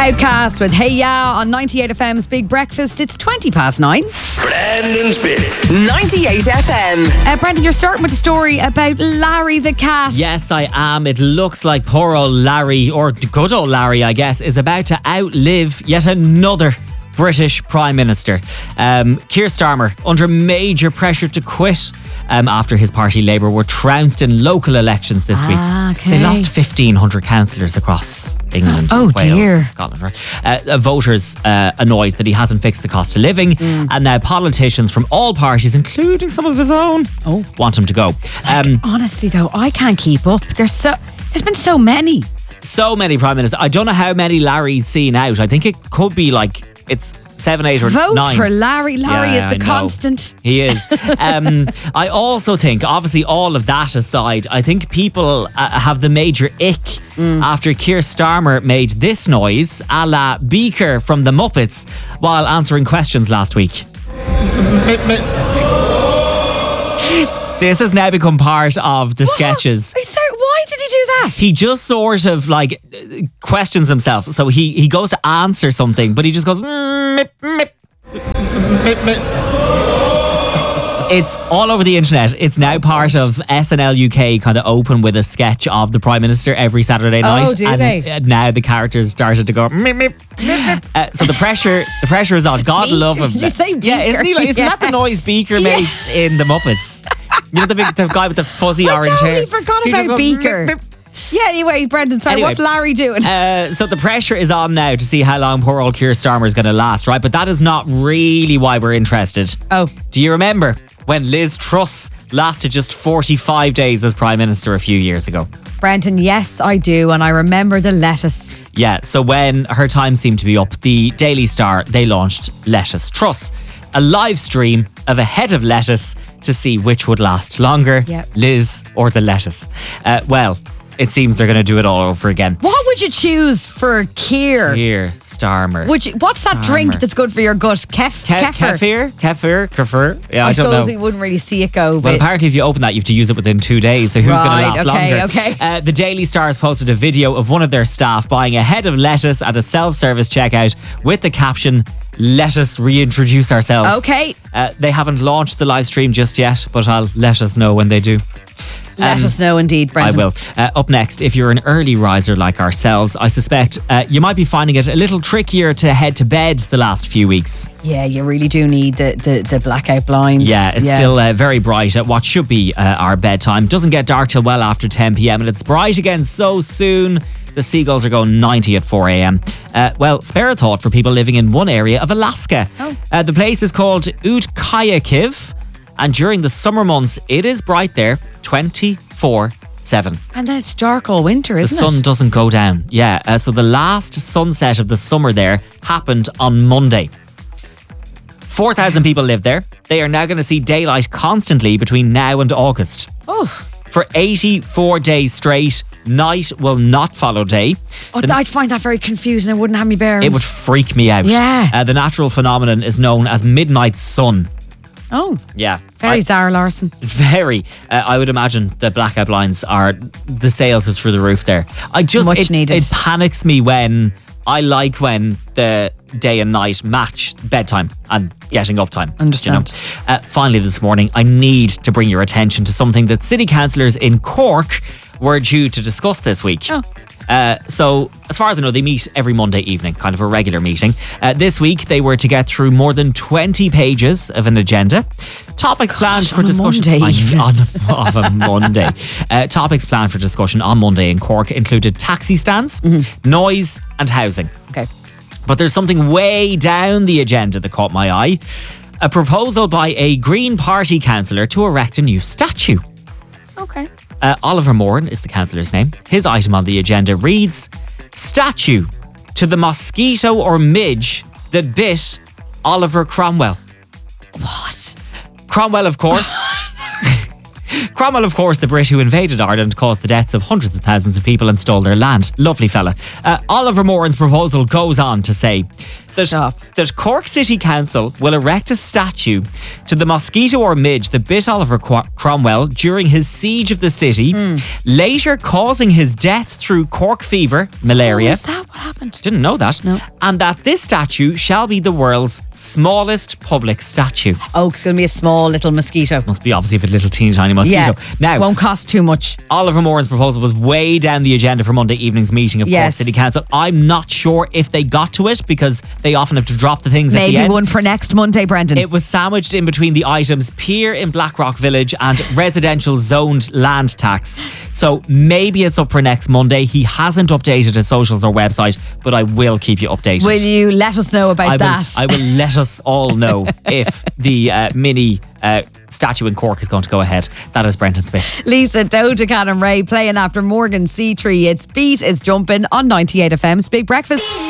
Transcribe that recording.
Outcast with Hey Ya on 98 FM's Big Breakfast. It's 9:20. Brandon's Bit. 98 FM. Brandon, you're starting with a story about Larry the cat. Yes, I am. It looks like poor old Larry, or good old Larry, I guess, is about to outlive yet another British Prime Minister. Keir Starmer, under major pressure to quit after his party Labour were trounced in local elections this week. Okay. They lost 1,500 councillors across England, Oh, Wales, dear. and Scotland. Right? Voters annoyed that he hasn't fixed the cost of living, and now politicians from all parties, including some of his own, want him to go. Honestly, though, I can't keep up. There's been so many. So many Prime Ministers. I don't know how many Larry's seen out. I think it could be like it's 7, 8 or Vote 9. for Larry. Larry Yeah, is the I know. constant. He is. I also think, obviously, all of that aside, I think people have the major ick after Keir Starmer made this noise, a la Beaker from the Muppets, while answering questions last week. This has now become part of the sketches. Sorry, why did he do that? He just sort of like questions himself. So he goes to answer something, but he just goes mip, mip. It's all over the internet. It's now part of SNL UK kind of open with a sketch of the Prime Minister every Saturday night. do and they? Now the characters started to go mip, mip. So the pressure is on. God love him. Did you say Yeah, isn't Beaker? isn't that the noise Beaker makes in the Muppets? You know the guy with the fuzzy orange hair? I totally forgot He just about goes, Beaker. mip, mip. Yeah, anyway, Brendan, sorry, Anyway. what's Larry doing? So the pressure is on now to see how long poor old Keir Starmer is going to last, right? But that is not really why we're interested. Oh. Do you remember when Liz Truss lasted just 45 days as Prime Minister a few years ago? Brendan, yes, I do, and I remember the lettuce. Yeah, so when her time seemed to be up, the Daily Star, they launched Lettuce Truss, a live stream of a head of lettuce to see which would last longer, Yep. Liz or the lettuce. Well, it seems they're going to do it all over again. What would you choose for Keir? Keir Starmer. What's that drink Starmer. that's good for your gut? Kefir? Kefir? Yeah, I I don't suppose know. he wouldn't really see it go. Well, But apparently if you open that, you have to use it within 2 days. So who's going to Right, last okay, longer? okay. The Daily Star has posted a video of one of their staff buying a head of lettuce at a self-service checkout with the caption, "Let us reintroduce ourselves." Okay. They haven't launched the live stream just yet, but I'll let us know when they do. let us know indeed, Brendan. I will. Up next, if you're an early riser like ourselves, I suspect you might be finding it a little trickier to head to bed the last few weeks. Yeah, you really do need the blackout blinds. Yeah, it's still very bright at what should be our bedtime. Doesn't get dark till well after 10 p.m. and it's bright again so soon. The seagulls are going 90 at 4 a.m. Well, spare a thought for people living in one area of Alaska. The place is called Utkayakiv, and during the summer months, it is bright there 24/7. And then it's dark all winter, The isn't sun it? doesn't go down. Yeah, so the last sunset of the summer there happened on Monday. 4,000 people live there. They are now going to see daylight constantly between now and August. Oh, For 84 days straight, night will not follow day. I'd find that very confusing. It wouldn't have me bearings. It would freak me out. Yeah. The natural phenomenon is known as midnight sun. Oh, Yeah. very Zara Larson. Very. I would imagine the blackout blinds are, the sales are through the roof there. Much needed. It panics me when the day and night match bedtime and getting up time. Understand. You know? Finally this morning, I need to bring your attention to something that city councillors in Cork were due to discuss this week. Oh. So, as far as I know, they meet every Monday evening, kind of a regular meeting. This week, they were to get through more than 20 pages of an agenda. Topics planned for on a discussion Monday even. of a Monday. Topics planned for discussion on Monday in Cork included taxi stands, noise, and housing. Okay. But there's something way down the agenda that caught my eye. A proposal by a Green Party councillor to erect a new statue. Okay. Oliver Moran is the councillor's name. His item on the agenda reads, "Statue to the mosquito or midge that bit Oliver Cromwell." What? Cromwell, of course. Cromwell, of course, the Brit who invaded Ireland, caused the deaths of hundreds of thousands of people and stole their land. Lovely fella. Oliver Moran's proposal goes on to say that Cork City Council will erect a statue to the mosquito or midge that bit Oliver Cromwell during his siege of the city, later causing his death through Cork fever, malaria. Oh, is that what happened? Didn't know that. No. And that this statue shall be the world's smallest public statue. Oh, it's going to be a small little mosquito. Must be obviously a little teeny tiny mosquito. Yeah. Now, won't cost too much. Oliver Moran's proposal was way down the agenda for Monday evening's meeting of Cork City Council. I'm not sure if they got to it because they often have to drop the things at the end. Maybe one for next Monday, Brendan. It was sandwiched in between the items pier in Blackrock Village and residential zoned land tax. So maybe it's up for next Monday. He hasn't updated his socials or website, but I will keep you updated. Will you let us know about that? I will let us all know if the mini statue in Cork is going to go ahead. That is Brendan Smith. Lisa, Doja Cat and Ray playing after Morgan C3. It's Beat is Jumping on 98 FM's Big Breakfast.